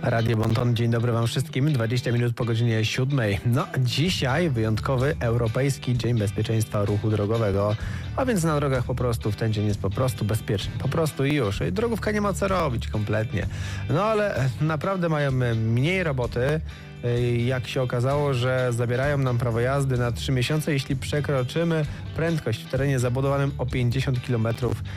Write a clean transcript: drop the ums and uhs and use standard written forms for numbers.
Radio Bonton, dzień dobry wam wszystkim, 20 minut po godzinie 7. No, dzisiaj wyjątkowy Europejski Dzień Bezpieczeństwa Ruchu Drogowego, a więc na drogach po prostu w ten dzień jest po prostu bezpieczny, po prostu i już. I drogówka nie ma co robić kompletnie. No ale naprawdę mają mniej roboty. Jak się okazało, że zabierają nam prawo jazdy na 3 miesiące, jeśli przekroczymy prędkość w terenie zabudowanym o 50 km